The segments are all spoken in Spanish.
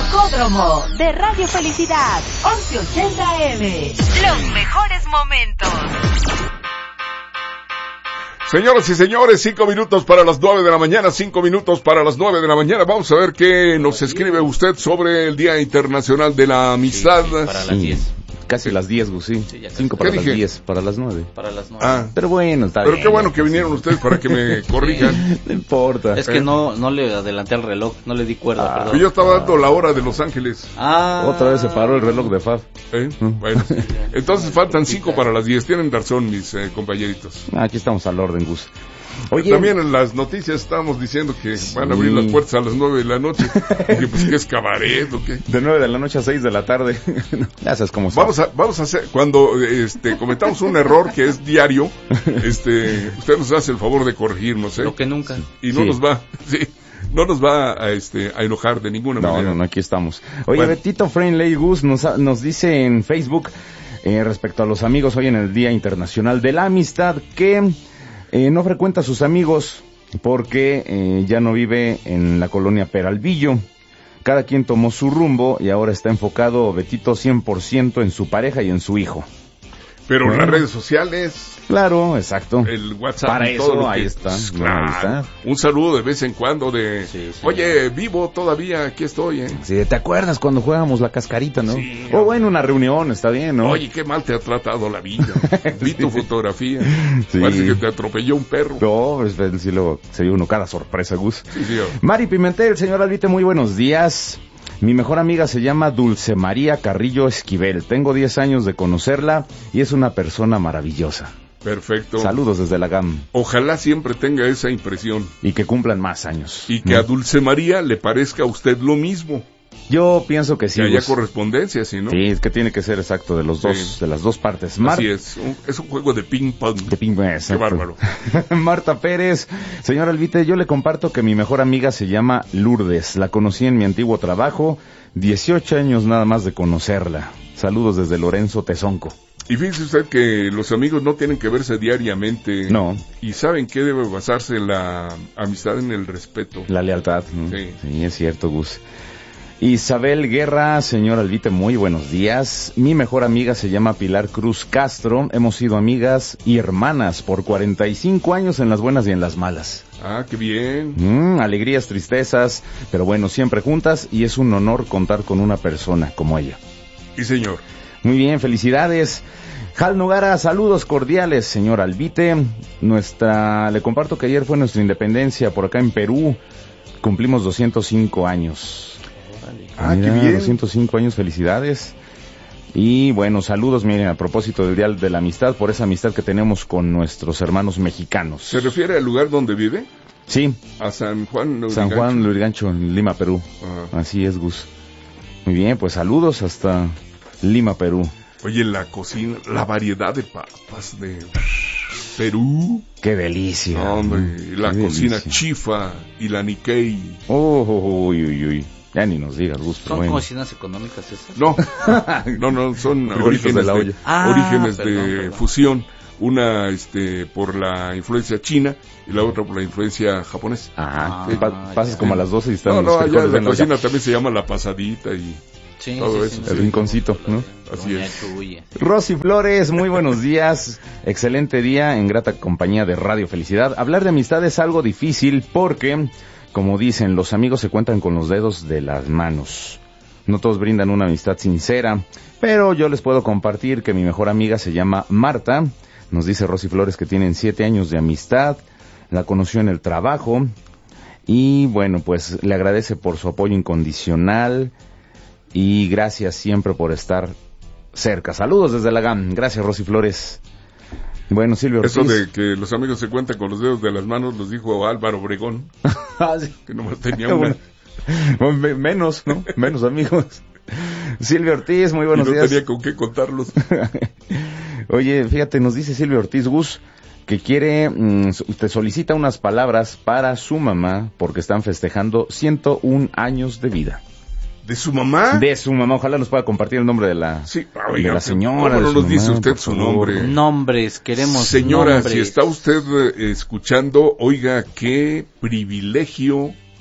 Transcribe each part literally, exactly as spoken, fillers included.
Rocódromo de Radio Felicidad, once ochenta A M. Los mejores momentos. Señoras y señores, cinco minutos para las nueve de la mañana, cinco minutos para las nueve de la mañana. Vamos a ver qué nos escribe usted sobre el Día Internacional de la Amistad. Sí, sí, para las diez. Casi las diez, Gus, sí. sí cinco para las diez, para las nueve. Para las nueve. Ah, pero bueno, está pero bien. Pero qué bueno que vinieron ustedes para que me corrijan. No importa. Es que eh. no no le adelanté al reloj, no le di cuerda, ah, perdón. Yo estaba dando la hora de Los Ángeles. Ah. Otra vez se paró el reloj de Fab. ¿Eh? Bueno, entonces faltan cinco para las diez. Tienen razón, mis eh, compañeritos. Aquí estamos al orden, Gus. Oye, también en las noticias estábamos diciendo que sí. van a abrir las puertas a las nueve de la noche. Que pues que es cabaret o qué. De nueve de la noche a seis de la tarde. Ya sabes cómo vamos a Vamos a hacer, cuando este cometamos un error que es diario, este usted nos hace el favor de corregirnos, ¿eh? Lo que nunca. Y no sí. nos va, sí, no nos va a, este, a enojar de ninguna no, manera. No, no, aquí estamos. Oye, bueno. Betito Friendly Gus nos, nos dice en Facebook, eh, respecto a los amigos hoy en el Día Internacional de la Amistad, que... Eh, no frecuenta a sus amigos porque eh, ya no vive en la colonia Peralvillo. Cada quien tomó su rumbo y ahora está enfocado, Betito, cien por ciento en su pareja y en su hijo. Pero bueno, las redes sociales... Claro, exacto. El WhatsApp Para y todo eso, lo que, ahí está. Pues, claro, ahí está. Un saludo de vez en cuando de... Sí, sí, oye, vivo todavía, aquí estoy, ¿eh? Sí, ¿te acuerdas cuando jugábamos la cascarita, no? Sí. O bueno, una reunión, está bien, ¿no? Oye, qué mal te ha tratado la vida. Vi sí. tu fotografía. Sí. Parece que te atropelló un perro. No, pues, sí, luego se dio uno cada sorpresa, Gus. Sí, sí. Mari Pimentel, señor Albite, muy buenos días. Mi mejor amiga se llama Dulce María Carrillo Esquivel. Tengo diez años de conocerla y es una persona maravillosa. Perfecto. Saludos desde la G A M. Ojalá siempre tenga esa impresión. Y que cumplan más años. Y que ¿no? a Dulce María le parezca a used lo mismo. Yo pienso que sí. Que haya correspondencia, ¿sí, no? Sí, es que tiene que ser exacto de los dos, sí. de las dos partes. Mar- Así es, un, es un juego de ping pong. De ping pong, exacto. Qué bárbaro. Marta Pérez, señor Albite, yo le comparto que mi mejor amiga se llama Lourdes. La conocí en mi antiguo trabajo, dieciocho años nada más de conocerla. Saludos desde Lorenzo Tezonco. Y fíjese usted que los amigos no tienen que verse diariamente. No. Y saben que debe basarse la amistad en el respeto. La lealtad, ¿no? Sí. Sí, es cierto, Gus. Isabel Guerra, señor Albite, muy buenos días. Mi mejor amiga se llama Pilar Cruz Castro. Hemos sido amigas y hermanas por cuarenta y cinco años en las buenas y en las malas. Ah, qué bien. Mm, alegrías, tristezas, pero bueno, siempre juntas y es un honor contar con una persona como ella. Sí, señor. Muy bien, felicidades. Jal Nogara, saludos cordiales, señor Albite. Nuestra, le comparto que ayer fue nuestra independencia por acá en Perú. Cumplimos doscientos cinco años. Ah, Mira, qué bien. doscientos cinco años, felicidades. Y bueno, saludos, miren, a propósito del Día de la Amistad, por esa amistad que tenemos con nuestros hermanos mexicanos. ¿Se refiere al lugar donde vive? Sí. A San Juan Lurigancho. San Juan Lurigancho, en Lima, Perú. Ajá. Así es, Gus. Muy bien, pues saludos hasta Lima, Perú. Oye, la cocina, la variedad de papas de Perú. ¡Qué delicia! No, hombre, la Qué cocina delicia. chifa y la Nikkei. Oh, uy, uy, uy. Ya ni nos digas, Gus. ¿Son bueno. cocinas económicas esas? No, no, no, son orígenes de la de, olla. Ah, orígenes perdón, de perdón. fusión. Una este por la influencia china y la otra por la influencia japonesa. Ajá, Ah, pa- ya. pasas como a las doce y están No, los no, allá frijoles la en la olla. cocina también se llama la pasadita y Sí, todo sí, eso, sí, sí. El rinconcito, ¿no? Así Doña es. Chuya. Rosy Flores, muy buenos días. Excelente día en grata compañía de Radio Felicidad. Hablar de amistad es algo difícil porque, como dicen, los amigos se cuentan con los dedos de las manos. No todos brindan una amistad sincera, pero yo les puedo compartir que mi mejor amiga se llama Marta. Nos dice Rosy Flores que tienen siete años de amistad. La conoció en el trabajo. Y bueno, pues le agradece por su apoyo incondicional. Y gracias siempre por estar cerca. Saludos desde la G A M. Gracias, Rosy Flores. Bueno, Silvio Ortiz. Eso de que los amigos se cuentan con los dedos de las manos los dijo Álvaro Obregón, Ah, sí. que nomás tenía una. Bueno, bueno, me- menos, ¿no? Menos amigos. Silvio Ortiz, muy buenos y no días. tenía con qué contarlos. Oye, fíjate, nos dice Silvio Ortiz Gus que quiere, mm, te solicita unas palabras para su mamá porque están festejando ciento un años de vida. ¿De su mamá? De su mamá, ojalá nos pueda compartir el nombre de la, Sí, de oiga, la señora. ¿cómo no de su nos dice mamá, usted por su favor? nombre? Nombres, queremos Señora, nombres. si está usted eh, escuchando, oiga, qué privilegio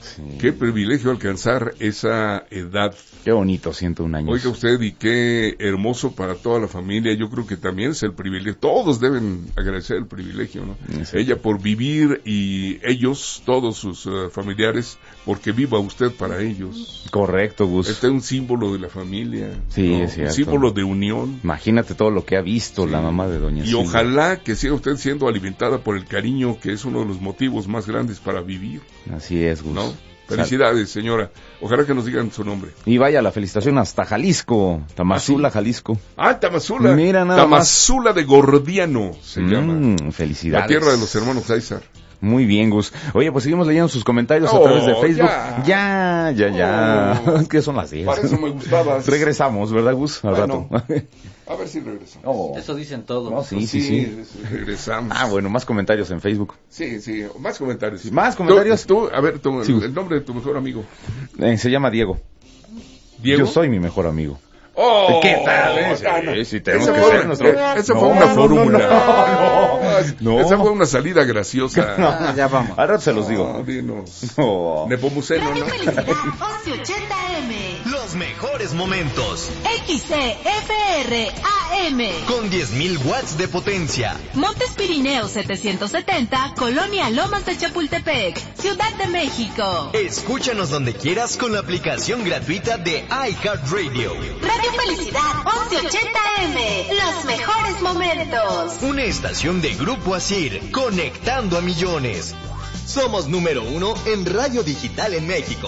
Sí. Qué privilegio alcanzar esa edad. Qué bonito, ciento un años. Oiga usted, y qué hermoso para toda la familia. Yo creo que también es el privilegio. Todos deben agradecer el privilegio, ¿no? Sí. Ella por vivir y ellos, todos sus uh, familiares, porque viva usted para ellos. Correcto, Gus. Este es un símbolo de la familia. Sí, ¿no? es cierto. Un símbolo de unión. Imagínate todo lo que ha visto sí. la mamá de doña Y Silvia. ojalá que siga usted siendo alimentada por el cariño, que es uno de los motivos más grandes para vivir. Así es, Gus. ¿No? Felicidades, señora. Ojalá que nos digan su nombre. Y vaya la felicitación hasta Jalisco, Tamazula, ¿Ah, sí? Jalisco. Ah, Tamazula. Mira nada Tamazula más. de Gordiano se mm, llama. Felicidades. La tierra de los hermanos César. Muy bien, Gus. Oye, pues seguimos leyendo sus comentarios oh, a través de Facebook. Ya, ya, ya. ya. Oh, es que son las diez. Para eso me gustabas. Regresamos, ¿verdad, Gus? Al bueno, rato. A ver si regresamos. Oh. Eso dicen todos. No, sí, pues sí, sí, sí. Regresamos. Ah, bueno, más comentarios en Facebook. Sí, sí, más comentarios. Sí, más comentarios. Tú, tú a ver, tu, sí. el nombre de tu mejor amigo. Eh, se llama Diego. ¿Diego? Yo soy mi mejor amigo. Oh, ¿Qué tal? Eh? Ah, no. Sí, sí, tenemos esa que fue, ser nuestro... esa no, fue una no, fórmula. No, no, no. Esa fue una salida graciosa. No, ah, ya vamos. Ahora se los digo. No, dinos. No. Nepomuceno, Radio ¿no? Felicidad once ochenta M. Los mejores momentos. X C F R A M. Con diez mil watts de potencia. Montes Pirineos setecientos setenta, Colonia Lomas de Chapultepec, Ciudad de México. Escúchanos donde quieras con la aplicación gratuita de iHeartRadio. Radio Felicidad once ochenta M. Los mejores momentos. Una estación de Grupo Asir, conectando a millones. Somos número uno en radio digital en México.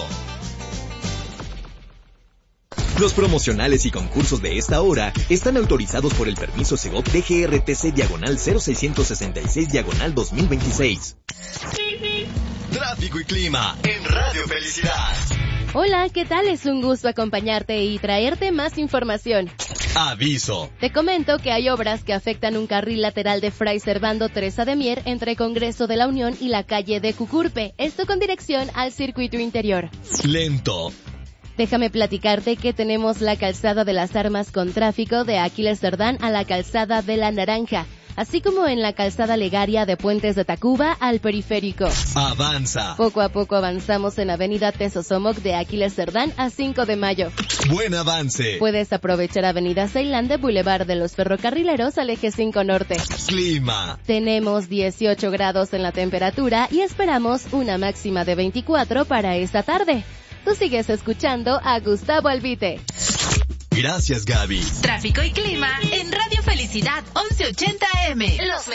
Los promocionales y concursos de esta hora están autorizados por el permiso Segov D G R T C diagonal cero seiscientos sesenta y seis diagonal dos mil veintiséis. Tráfico y clima en Radio Felicidad. Hola, ¿qué tal? Es un gusto acompañarte y traerte más información. Aviso. Te comento que hay obras que afectan un carril lateral de Fray Servando Teresa de Mier entre Congreso de la Unión y la calle de Cucurpe, esto con dirección al circuito interior. Lento. Déjame platicarte que tenemos la calzada de las Armas con tráfico de Aquiles Cerdán a la calzada de la Naranja, así como en la calzada Legaria de Puentes de Tacuba al periférico. Avanza. Poco a poco avanzamos en avenida Tesosomoc de Aquiles Cerdán a cinco de mayo. Buen avance. Puedes aprovechar avenida Ceilán de Boulevard de los Ferrocarrileros al eje cinco norte. Clima. Tenemos dieciocho grados en la temperatura y esperamos una máxima de veinticuatro para esta tarde. Tú sigues escuchando a Gustavo Albite. Gracias, Gaby. Tráfico y clima en Radio Felicidad once ochenta M. Los